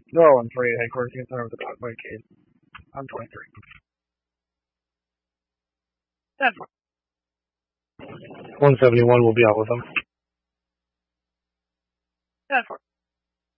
No, I'm 3 headquarters. You can start with the dog bite case. I'm 23. That's fine. 171 will be out with them. That's fine.